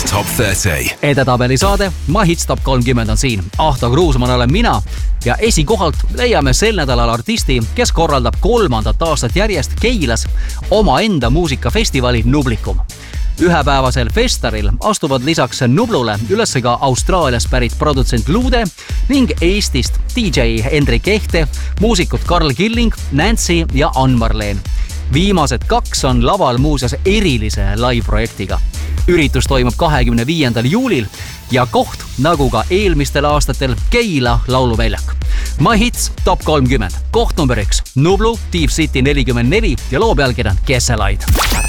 Top 30. Edetabeli saade My Hits Top 30 on siin. Ahto Kruusmann olen mina ja esikohalt leiame sel nädalal artisti, kes korraldab 3. aastat järjest Keilas omaenda muusikafestivali Nublikum. Ühepäevasel festaril astuvad lisaks Nublule üles ka Austraalias pärit produtsent Lude ning Eestist DJ Hendrik Ehte, muusikud Karl Killing, Nancy ja Ann-Marleen. Viimased 2 on laval muuseas erilise live-projektiga. Üritus toimub 25. juulil ja koht, nagu ka eelmistel aastatel, Keila lauluväljak. My Hits Top 30. Koht number 1. Nublu, Deep City 44 ja loo pealkiri on Kesselaid.